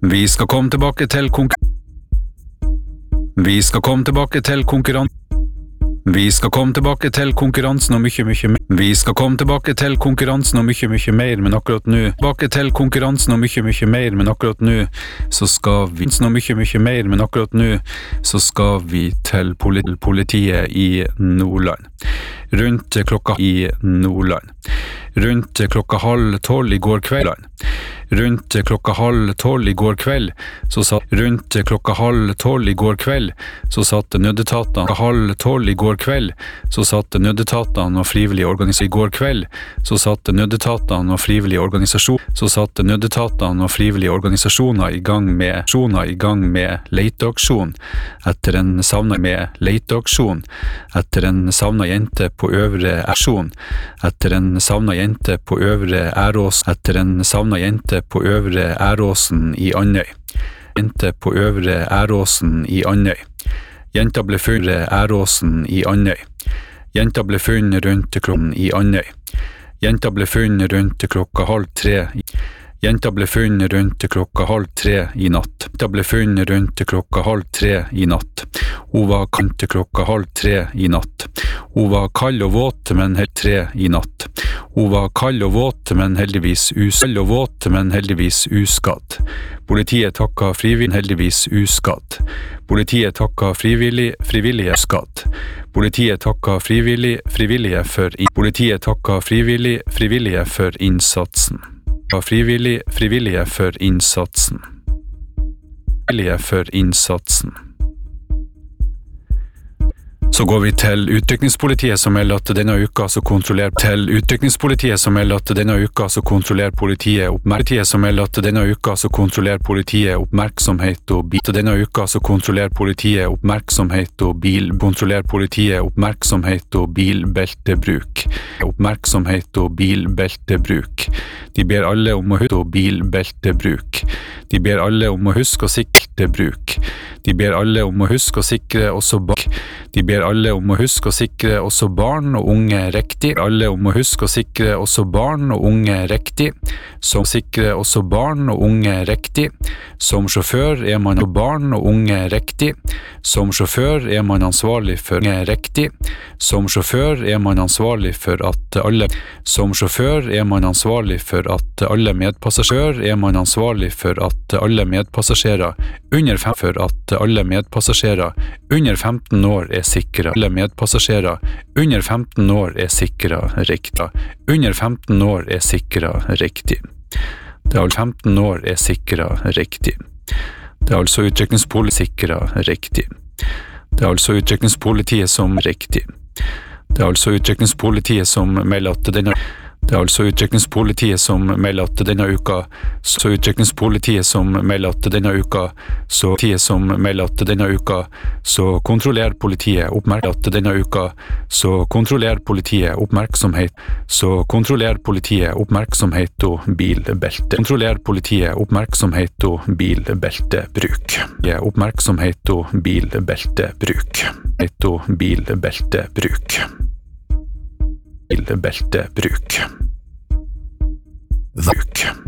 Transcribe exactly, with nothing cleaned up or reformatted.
Vi skal komme tilbake til konkur... Vi skal komme tilbake til konkurran... Vi skal komme tilbake til konkurransen og mye, mye mer. Vi skal komme tilbake til konkurransen og mye, mye mer, men akkurat nå tilbake til konkurransen og mye, mye mer, men akkurat nå så skal vi og mye, mye mer, men akkurat nå så skal vi til politiet i Nordland. Rundt klokka i Nordland. Rundt klokka halv tolv i går kveld. Rundt klokka halv tolv i går kveld så satt rundt klokka halv tolv i går kveld så satt nødetatene halv tolv i går kveld så satt nødetatene og frivillige organisasjoner i går kveld så satt nødetatene og frivillige organisasjoner så satt nødetatene og frivillige organisasjoner i gang med aksjoner i gang med leteaksjon etter en savnet med leteaksjon etter en savnet jente på øvre aksjon etter en savnet jente på øvre Ærås etter en savnet jente på øvre Æråsen i Andøy. Jente på øvre Æråsen i Andøy. Jenta ble funnet Æråsen i Andøy. Jenta ble funnet rundt klokken i Andøy. Jenta ble funnet rundt klokka halv tre. Jenta ble funnet rundt klokka halv tre i natt. Jenta ble funnet rundt klokka halv tre i natt. Hun var kant til klokka halv tre i natt. Hun var kald og våt, men helt tre i natt. Hun var kald og våt, men heldigvis uskadd og våt, men heldigvis uskadd. Politiet takka frivillig, heldigvis uskadd. Politiet takka frivillig, frivillige skadd. Politiet takka frivillig, frivillige for Politiet takka frivillig, frivillige for innsatsen. Frivillig, frivillige for innsatsen. Frivillige for innsatsen. Så går vi til utrykningspolitiet som melder at denne uka så kontrollerer til utrykningspolitiet som melder at denne uka så kontrollerer politiet oppmerksomhet som melder at denne uka så kontrollerer politiet oppmerksomhet og bil denne uka så kontrollerer politiet oppmerksomhet og bil kontrollerer politiet oppmerksomhet og bilbeltebruk oppmerksomhet og bilbeltebruk de ber alle om å huske og bilbeltebruk de ber alle om å huske og sikre bruk de ber alle om å huske og sikre også bak de ber alle om å huske å sikre også barn og unge riktig. Alle om å huske å sikre også barn og unge riktig. Som sikre også barn og unge riktig. Som sjåfør er man barn og unge riktig. Som sjåfør er man ansvarlig for unge riktig. Som sjåfør er man ansvarlig for at alle Som sjåfør er man ansvarlig for at alle medpassasjerer er man ansvarlig for at alle medpassasjerer under fem for at alle medpassasjerer under femten år er sikra. Alle medpassasjerer under femten år er sikra riktig. Under femten år er sikra riktig. Det er altså femten år er sikra riktig. Det er altså utrykningspolitiet sikra riktig. Det er altså utrykningspolitiet som riktig. Det er altså utrykningspolitiet som melder at denne Det er altså utrykningspolitiet som melder at denne uka så utrykningspolitiet som melder at denne uka så politiet som melder at denne uka så kontrollerer politiet oppmerksomhet at denne uka så kontrollerer politiet oppmerksomhet så kontrollerer politiet oppmerksomhet og bilbelte kontrollerer politiet oppmerksomhet og bilbeltebruk oppmerksomhet og bilbeltebruk og bilbeltebruk bilbeltebruk. Bruk.